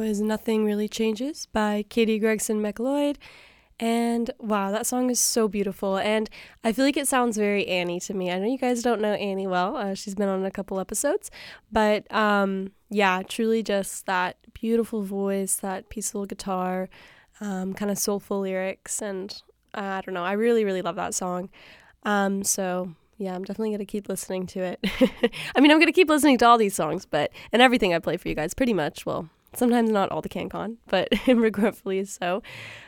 was Nothing Really Changes by Katie Gregson McLeod. And wow, that song is so beautiful. And I feel like it sounds very Annie to me. I know you guys don't know Annie well. She's been on a couple episodes. But yeah, truly just that beautiful voice, that peaceful guitar, kind of soulful lyrics. And I don't know, I really, really love that song. So yeah, I'm definitely going to keep listening to it. I mean, I'm going to keep listening to all these songs, and everything I play for you guys pretty much. Well, sometimes not all the CanCon, but regretfully so.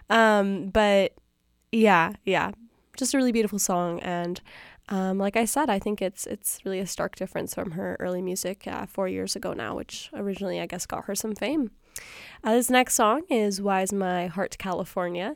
But yeah, just a really beautiful song. And like I said, I think it's really a stark difference from her early music 4 years ago now, which originally I guess got her some fame. This next song is Why Is My Heart California?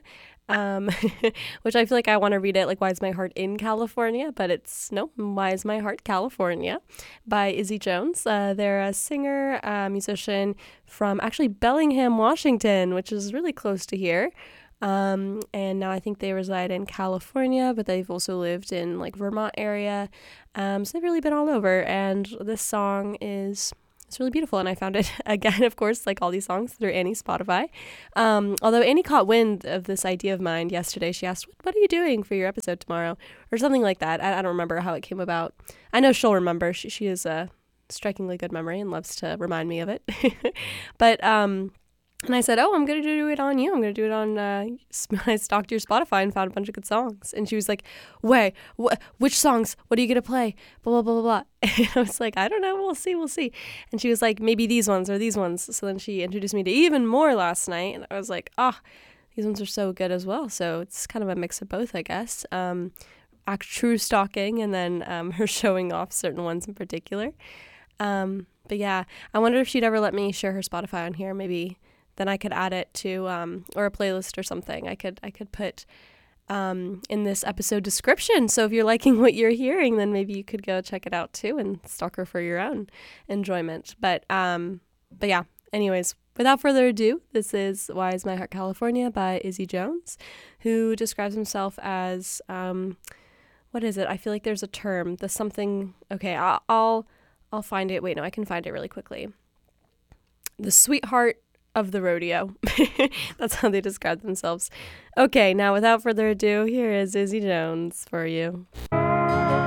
Which I feel like I want to read it like Why Is My Heart in California, but it's Why Is My Heart California by Izzy Jones. They're a singer, musician from actually Bellingham, Washington, which is really close to here. And now I think they reside in California, but they've also lived in like Vermont area. So they've really been all over, and this song it's really beautiful, and I found it, again, of course, like all these songs, through Annie's Spotify. Although Annie caught wind of this idea of mine yesterday. She asked, what are you doing for your episode tomorrow? Or something like that. I don't remember how it came about. I know she'll remember. She has a strikingly good memory and loves to remind me of it. But and I said, I'm going to do it on you. I'm going to do it on, I stalked your Spotify and found a bunch of good songs. And she was like, wait, which songs? What are you going to play? Blah, blah, blah, blah, blah. And I was like, I don't know. We'll see. And she was like, maybe these ones or these ones. So then she introduced me to even more last night. And I was like, these ones are so good as well. So it's kind of a mix of both, I guess. True stalking and then her showing off certain ones in particular. But yeah, I wonder if she'd ever let me share her Spotify on here. Maybe then I could add it to, or a playlist or something. I could put in this episode description. So if you're liking what you're hearing, then maybe you could go check it out too and stalk her for your own enjoyment. But yeah, anyways, without further ado, this is Why Is My Heart California by Izzy Jones, who describes himself as, what is it? I feel like there's a term, the something, okay, I'll find it. Wait, no, I can find it really quickly. The sweetheart of the rodeo. That's how they describe themselves. Okay, now without further ado, here is Izzy Jones for you.